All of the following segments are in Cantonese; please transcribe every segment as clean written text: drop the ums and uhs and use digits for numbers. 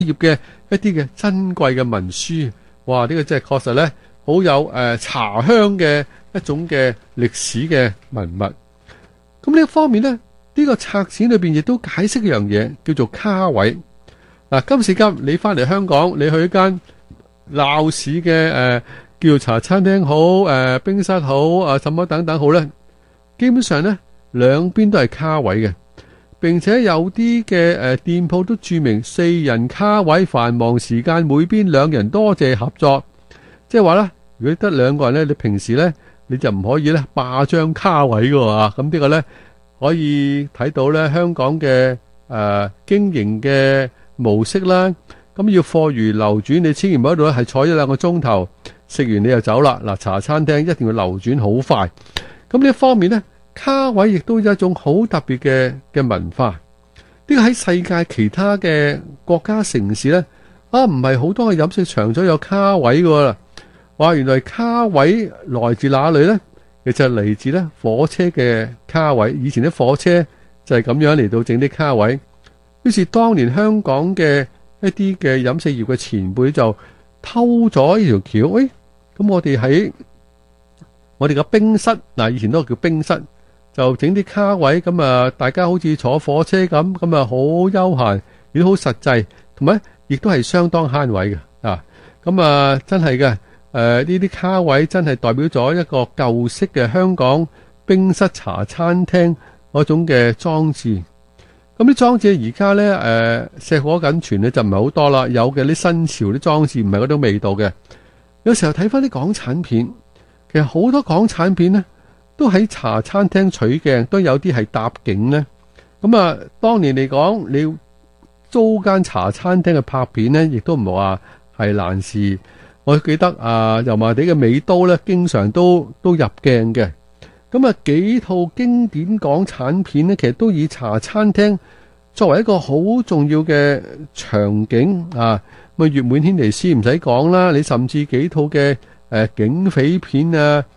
業嘅一啲嘅珍貴嘅文書。哇！呢個真係確實咧，好有茶香嘅一種嘅歷史嘅文物。咁呢一方面咧，呢個策展裏邊亦都解釋一樣嘢，叫做卡位。嗱，今時今你翻嚟香港，你去一間鬧市嘅叫茶餐廳好，冰室好，什麼等等好咧，基本上咧兩邊都係卡位嘅，並且有啲嘅店鋪都注明4人卡位，繁忙時間每邊2人，多謝合作。即係話咧，如果得2個人咧，你平時咧你就唔可以咧霸張卡位㗎喎。咁呢個咧可以睇到咧香港嘅經營嘅模式啦。咁要貨如流轉，你千祈唔好喺度係坐1-2個鐘頭，食完你就走啦。嗱，茶餐廳一定要流轉好快。咁呢一方面咧，卡位亦都有一種好特別嘅文化。呢個喺世界其他嘅國家城市咧，唔係好多嘅飲食場所有卡位㗎啦。話原來卡位來自哪裏咧？其實嚟自咧火車嘅卡位。以前啲火車就係咁樣嚟到整啲卡位。於是當年香港嘅一啲嘅飲食業嘅前輩就偷咗呢條橋，咁我哋喺我哋嘅冰室，以前都叫冰室，就整啲卡位，咁大家好似坐火車咁，咁好悠閒，亦都好實際，同埋亦都係相當慳位嘅咁真係嘅，呢啲卡位真係代表咗一個舊式嘅香港冰室茶餐廳嗰種嘅裝置。咁啲裝置而家咧碩果僅存咧就唔係好多啦，有嘅啲新潮啲裝置唔係嗰種味道嘅。有時候睇翻啲港產片，其實好多港產片咧都喺茶餐廳取鏡，都有啲係搭景咧。咁當年嚟講，你要租間茶餐廳嘅拍片咧，亦都唔係話係難事。我記得油麻地嘅美都咧，經常都入鏡嘅。咁幾套經典港產片咧，其實都以茶餐廳作為一個好重要嘅場景月滿軒尼詩唔使講啦，你甚至幾套嘅警匪片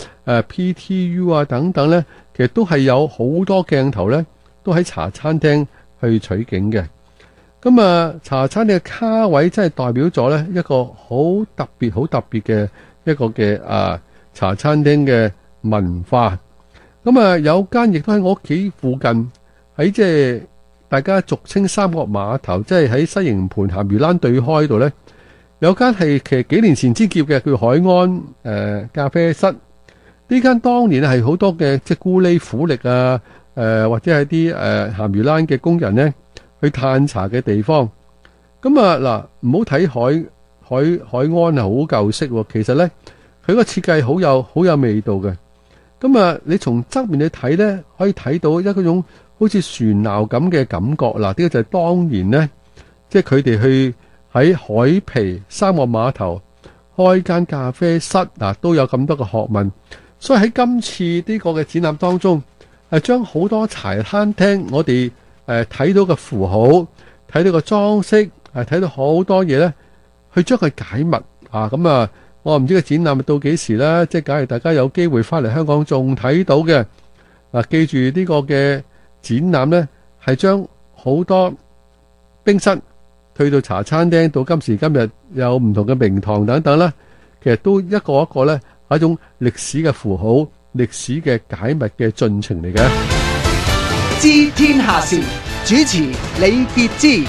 PTU 等等咧，其實都係有好多鏡頭咧，都喺茶餐廳去取景嘅。咁茶餐廳嘅卡位真係代表咗咧一個好特別嘅一個嘅茶餐廳嘅文化。咁有間亦都喺我屋企附近，喺即係大家俗稱三角碼頭，即係喺西營盤鹹魚欄對開度咧，有間係其實幾年前之結嘅，叫海安咖啡室。呢間當年係好多嘅即係咕喱苦力或者係啲鹹魚欄嘅工人咧去嘆茶嘅地方。咁嗱，唔好睇海安係好舊式，其實咧佢個設計好有味道嘅。咁你從側面去睇咧，可以睇到一種好似船錨咁嘅感覺。嗱，呢個就係當年咧，即係佢哋去喺海皮三角碼頭開間咖啡室，都有咁多嘅學問。所以喺今次呢個嘅展覽當中，將好多茶餐廳我哋睇到嘅符號、睇到嘅裝飾、睇到好多嘢咧，去將佢解密咁我唔知個展覽到幾時啦，即係假如大家有機會翻嚟香港仲睇到嘅記住呢個嘅展覽呢，係將好多冰室去到茶餐廳，到今時今日有唔同嘅名堂等等啦，其實都一個一個呢係一種歷史嘅符號、歷史嘅解密嘅進程嚟嘅。 知天下事，主持李傑之。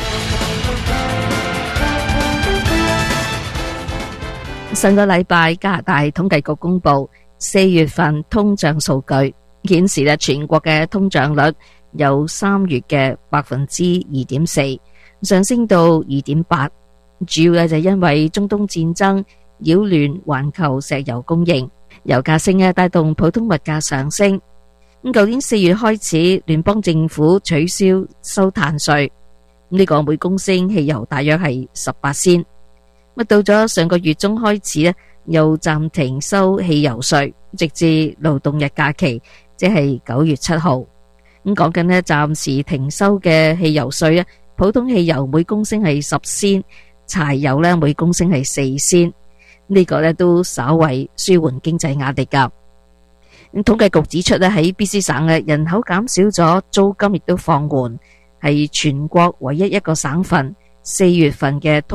上個禮拜，加拿大統計局公布4月份通脹數據，顯示咧全國嘅通脹率由3月嘅2.4%上升到2.8%，主要咧就因為中東戰爭擾亂環球石油供應，油價升帶動普通物價上升。咁舊年4月開始，聯邦政府取消收碳稅，呢個每公升汽油大約係18仙。到咗上個月中開始咧，又暫停收汽油稅，直至勞動日假期，即係9月7號。咁講緊呢，暫時停收嘅汽油稅咧，普通汽油每公升係10仙，柴油咧每公升係4仙。呢個咧都稍為舒緩經濟壓力噶。統計局指出咧，喺 BC 省嘅人口減少咗，租金亦都放緩，係全國唯一一個省份 4月份嘅